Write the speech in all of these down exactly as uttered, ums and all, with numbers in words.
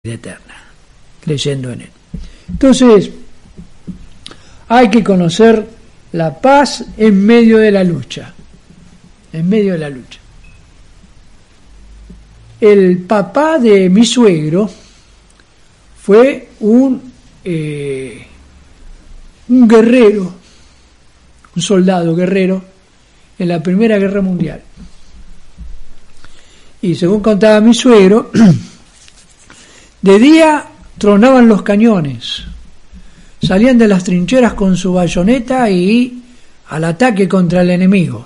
eterna, creyendo en él. Entonces, hay que conocer la paz en medio de la lucha, en medio de la lucha. El papá de mi suegro fue un, eh, un guerrero, un soldado guerrero en la Primera Guerra Mundial. Y según contaba mi suegro, de día tronaban los cañones, salían de las trincheras con su bayoneta y al ataque contra el enemigo.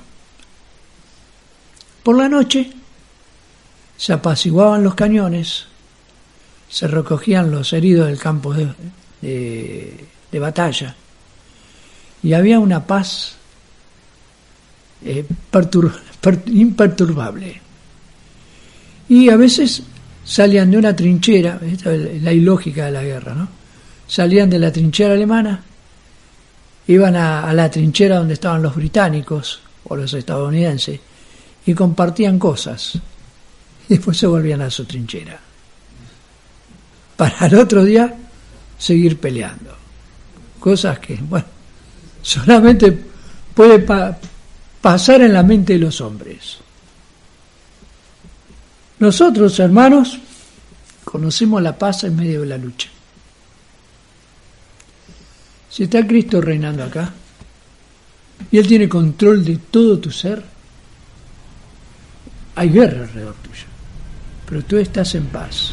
Por la noche se apaciguaban los cañones, se recogían los heridos del campo de, de, de batalla y había una paz eh, pertur, per, imperturbable. Y a veces salían de una trinchera, esta es la ilógica de la guerra, ¿no? Salían de la trinchera alemana, iban a, a la trinchera donde estaban los británicos o los estadounidenses y compartían cosas y después se volvían a su trinchera para el otro día seguir peleando, cosas que, bueno, solamente puede pa- pasar en la mente de los hombres. Nosotros, hermanos, conocemos la paz en medio de la lucha. Si está Cristo reinando acá y Él tiene control de todo tu ser, hay guerra alrededor tuyo, pero tú estás en paz.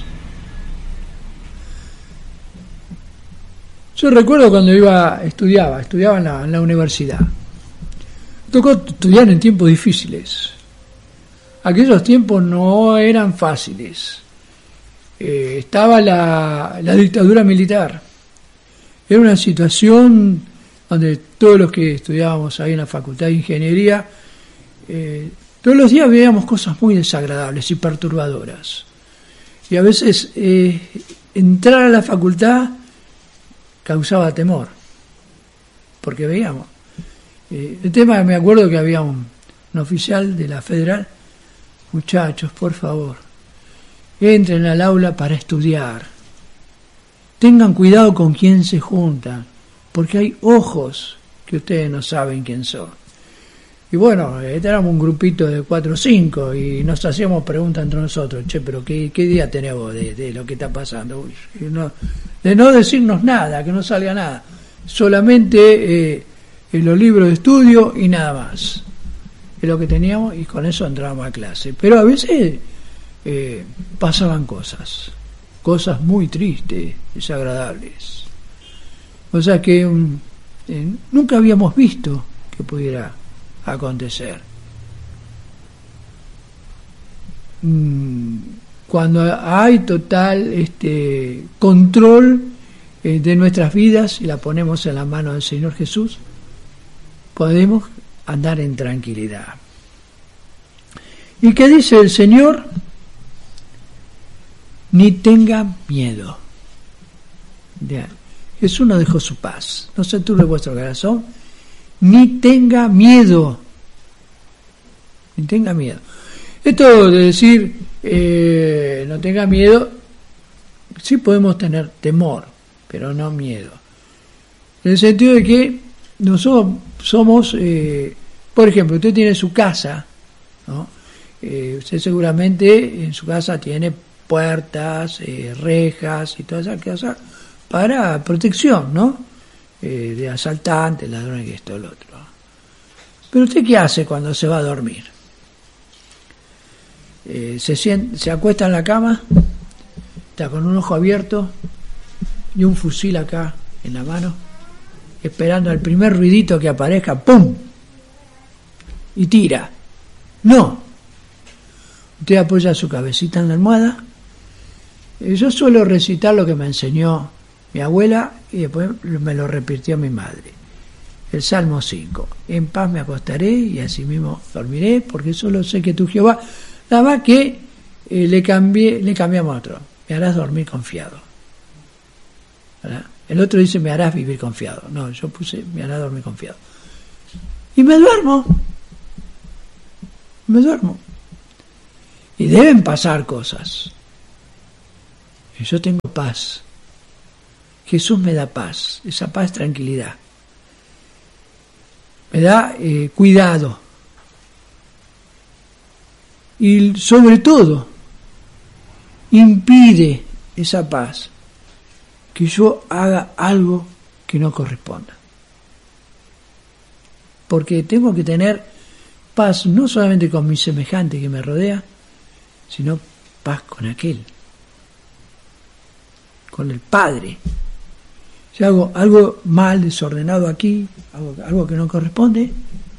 Yo recuerdo cuando iba, estudiaba, estudiaba en la, en la universidad. Tocó estudiar en tiempos difíciles. Aquellos tiempos no eran fáciles. Eh, estaba la, la dictadura militar. Era una situación donde todos los que estudiábamos ahí en la Facultad de Ingeniería, eh, todos los días veíamos cosas muy desagradables y perturbadoras. Y a veces eh, entrar a la facultad causaba temor, porque veíamos. Eh, el tema, me acuerdo que había un, un oficial de la Federal. Muchachos, por favor, entren al aula para estudiar. Tengan cuidado con quién se juntan, porque hay ojos que ustedes no saben quién son. Y bueno, éramos un grupito de cuatro o cinco y nos hacíamos preguntas entre nosotros. Che, pero ¿qué, qué día tenemos de, de lo que está pasando? Y no, de no decirnos nada, que no salga nada. Solamente eh, en los libros de estudio y nada más. Es lo que teníamos y con eso entrábamos a clase. Pero a veces eh, pasaban cosas, cosas muy tristes, desagradables. O sea que um, eh, nunca habíamos visto que pudiera acontecer. Mm, cuando hay total este control eh, de nuestras vidas y la ponemos en la mano del Señor Jesús, podemos andar en tranquilidad. ¿Y qué dice el Señor? Ni tenga miedo. Jesús nos dejó su paz. No se turbe vuestro corazón. Ni tenga miedo. Ni tenga miedo. Esto de decir eh, no tenga miedo, sí podemos tener temor, pero no miedo. En el sentido de que nosotros somos, eh, por ejemplo, usted tiene su casa, ¿no? Eh, usted seguramente en su casa tiene puertas, eh, rejas y todas esas cosas para protección, ¿no? Eh, de asaltantes, ladrones, que esto, lo otro. Pero usted, ¿qué hace cuando se va a dormir? Eh, se siente, se acuesta en la cama, está con un ojo abierto y un fusil acá en la mano, esperando al primer ruidito que aparezca, ¡pum!, y tira. No. Usted apoya su cabecita en la almohada. Yo suelo recitar lo que me enseñó mi abuela y después me lo repitió mi madre. El Salmo cinco. En paz me acostaré y así mismo dormiré, porque solo sé que tú, Jehová. Nada más que eh, le cambié, le cambiamos a otro. Me harás dormir confiado. ¿Verdad? El otro dice, me harás vivir confiado. No, yo puse, me harás dormir confiado. Y me duermo. Me duermo. Y deben pasar cosas. que yo tengo paz. Jesús me da paz, esa paz, tranquilidad. Me da eh, cuidado. Y sobre todo, impide esa paz que yo haga algo que no corresponda. Porque tengo que tener paz no solamente con mi semejante que me rodea, sino paz con aquel, con el Padre. Si hago algo mal, desordenado aquí, algo, algo que no corresponde,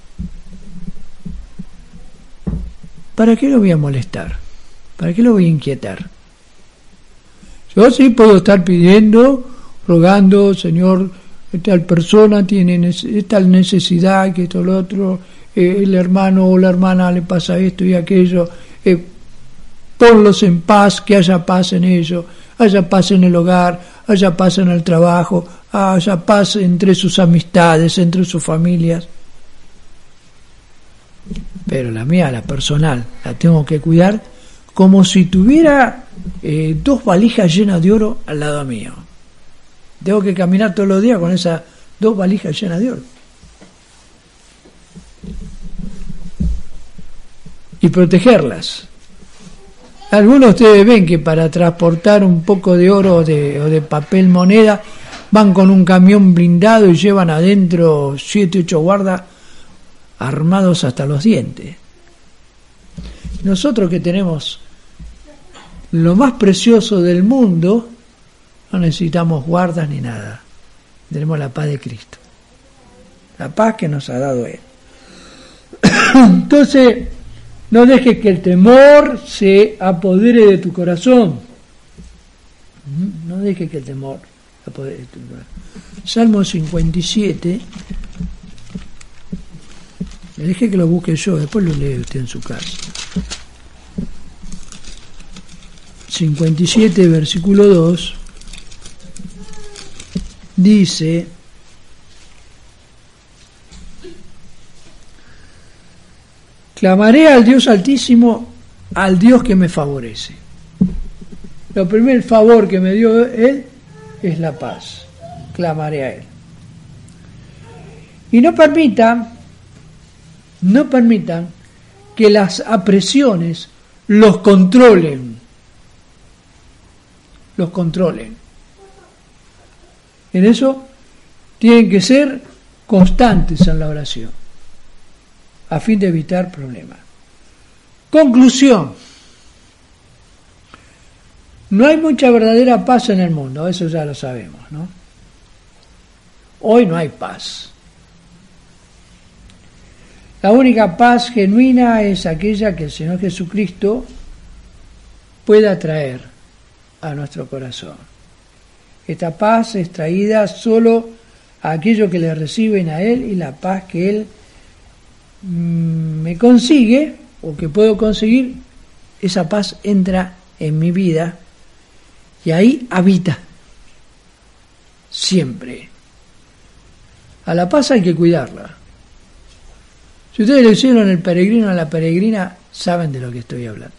¿para qué lo voy a molestar? ¿Para qué lo voy a inquietar? Yo sí puedo estar pidiendo, rogando, Señor, tal persona tiene esta necesidad, que esto, lo otro, eh, el hermano o la hermana le pasa esto y aquello, eh, ponlos en paz, que haya paz en ellos, haya paz en el hogar, haya paz en el trabajo, haya paz entre sus amistades, entre sus familias. Pero la mía, la personal, la tengo que cuidar como si tuviera eh, dos valijas llenas de oro al lado mío. Tengo que caminar todos los días con esas dos valijas llenas de oro. Y protegerlas. Algunos de ustedes ven que para transportar un poco de oro o de, o de papel moneda van con un camión blindado y llevan adentro siete, ocho guardas armados hasta los dientes. Nosotros que tenemos lo más precioso del mundo, no necesitamos guardas ni nada. Tenemos la paz de Cristo. La paz que nos ha dado Él. Entonces, no dejes que el temor se apodere de tu corazón. No dejes que el temor se apodere de tu corazón. Salmo cincuenta y siete. Me dejé que lo busque yo, después lo lee usted en su casa. cincuenta y siete, versículo dos. Dice: clamaré al Dios Altísimo, al Dios que me favorece. Lo primer favor que me dio Él es la paz. Clamaré a Él. Y no permitan, no permitan que las apresiones los controlen. Los controlen. En eso tienen que ser constantes en la oración, a fin de evitar problemas. Conclusión: no hay mucha verdadera paz en el mundo, eso ya lo sabemos, ¿no? Hoy no hay paz. La única paz genuina es aquella que el Señor Jesucristo pueda traer a nuestro corazón. Esta paz es traída solo a aquellos que le reciben a Él, y la paz que Él me consigue o que puedo conseguir, esa paz entra en mi vida y ahí habita siempre. A la paz hay que cuidarla. Si ustedes le hicieron el peregrino a la peregrina, saben de lo que estoy hablando.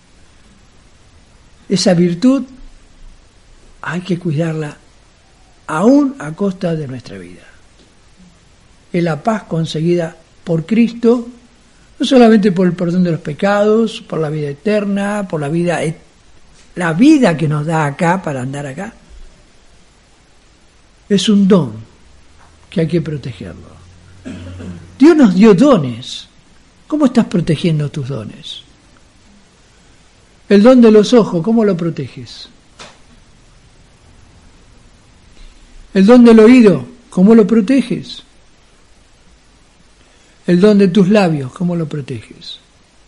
Esa virtud hay que cuidarla aún a costa de nuestra vida. Es la paz conseguida por Cristo, no solamente por el perdón de los pecados, por la vida eterna, por la vida, la vida que nos da acá para andar acá. Es un don que hay que protegerlo. Dios nos dio dones. ¿Cómo estás protegiendo tus dones? El don de los ojos, ¿cómo lo proteges? El don del oído, ¿cómo lo proteges? El don de tus labios, ¿cómo lo proteges?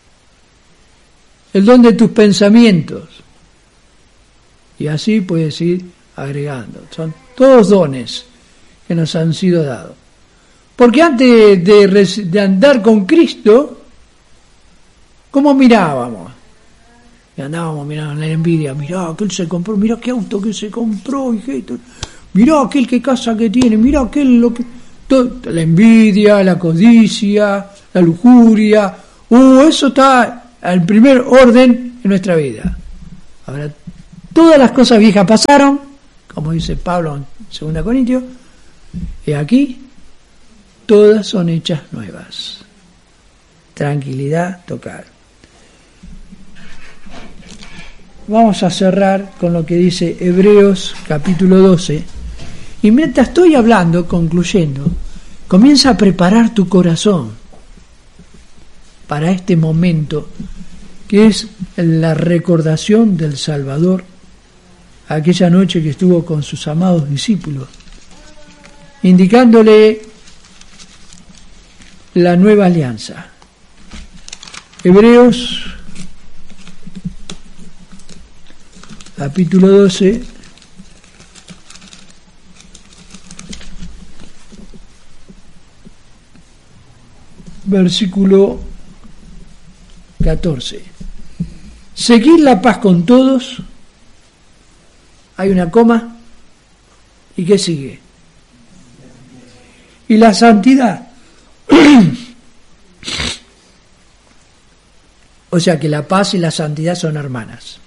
El don de tus pensamientos. Y así puedes ir agregando. Son todos dones que nos han sido dados. Porque antes de, de andar con Cristo, ¿cómo mirábamos? Y andábamos mirando la envidia. Mirá, aquel se compró, mirá qué auto que se compró, hijito. Mirá aquel qué casa que tiene, mirá aquel lo que... Todo, la envidia, la codicia, la lujuria, uh, eso está al primer orden en nuestra vida. Ahora, todas las cosas viejas pasaron, como dice Pablo en segunda Corintios, y aquí todas son hechas nuevas. Tranquilidad total. Vamos a cerrar con lo que dice Hebreos capítulo doce. Y mientras estoy hablando, concluyendo, comienza a preparar tu corazón para este momento que es la recordación del Salvador, aquella noche que estuvo con sus amados discípulos, indicándole la nueva alianza. Hebreos capítulo doce, versículo catorce. Seguid la paz con todos. Hay una coma. ¿Y qué sigue? Y la santidad. O sea que la paz y la santidad son hermanas.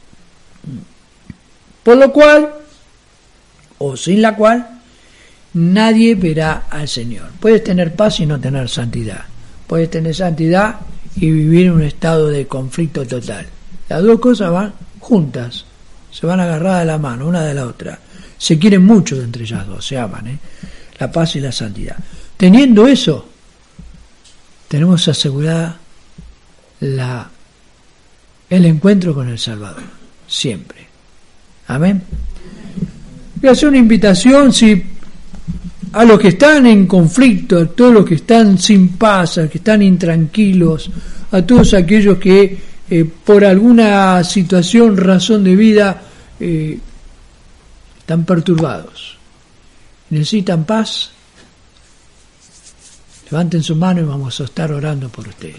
Por lo cual, o sin la cual, nadie verá al Señor. Puedes tener paz y no tener santidad. Puedes tener santidad y vivir en un estado de conflicto total. Las dos cosas van juntas, se van agarradas de la mano, una de la otra. Se quieren mucho entre ellas dos, se aman, ¿eh? La paz y la santidad. Teniendo eso, tenemos asegurada la, el encuentro con el Salvador, siempre. Amén. Voy a hacer una invitación, si a los que están en conflicto, a todos los que están sin paz, a los que están intranquilos, a todos aquellos que eh, por alguna situación, razón de vida, eh, están perturbados, necesitan paz, levanten su mano y vamos a estar orando por ustedes,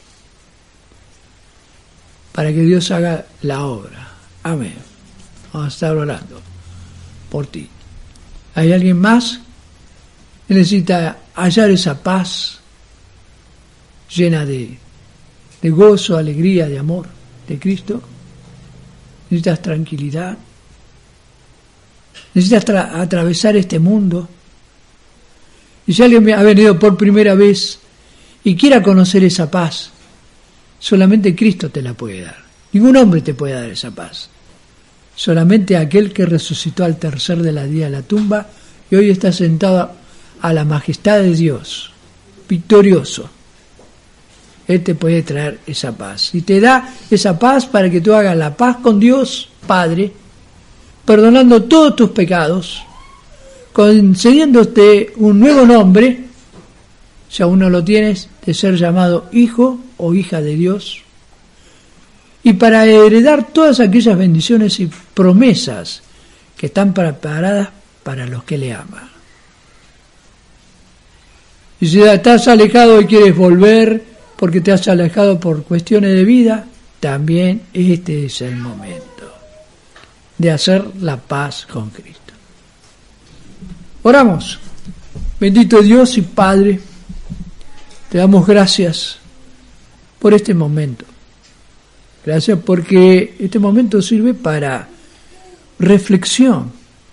para que Dios haga la obra. Amén. Vamos a estar orando por ti. ¿Hay alguien más que necesita hallar esa paz llena de, de gozo, alegría, de amor de Cristo? ¿Necesitas tranquilidad? ¿Necesitas tra- atravesar este mundo? Y si alguien ha venido por primera vez y quiera conocer esa paz, solamente Cristo te la puede dar. Ningún hombre te puede dar esa paz. Solamente aquel que resucitó al tercer de la día de la tumba y hoy está sentado a la majestad de Dios, victorioso. Él te puede traer esa paz. Y te da esa paz para que tú hagas la paz con Dios, Padre, perdonando todos tus pecados, concediéndote un nuevo nombre, si aún no lo tienes, de ser llamado hijo o hija de Dios, y para heredar todas aquellas bendiciones y promesas que están preparadas para los que le aman. Y si estás alejado y quieres volver porque te has alejado por cuestiones de vida, también este es el momento de hacer la paz con Cristo. Oramos. Bendito Dios y Padre, te damos gracias por este momento. Gracias porque este momento sirve para reflexión,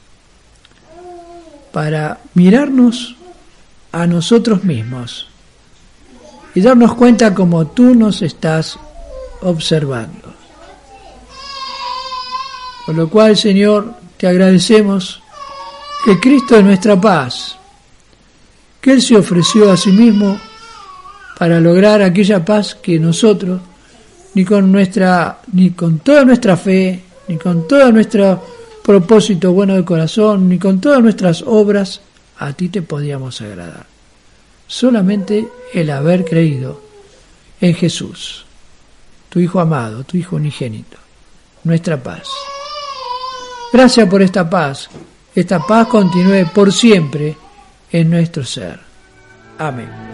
para mirarnos a nosotros mismos y darnos cuenta cómo tú nos estás observando. Por lo cual, Señor, te agradecemos que Cristo es nuestra paz, que Él se ofreció a sí mismo para lograr aquella paz que nosotros, ni con nuestra, ni con toda nuestra fe, ni con todo nuestro propósito bueno de corazón, ni con todas nuestras obras, a ti te podíamos agradar. Solamente el haber creído en Jesús, tu Hijo amado, tu Hijo unigénito, nuestra paz. Gracias por esta paz. Esta paz continúe por siempre en nuestro ser. Amén.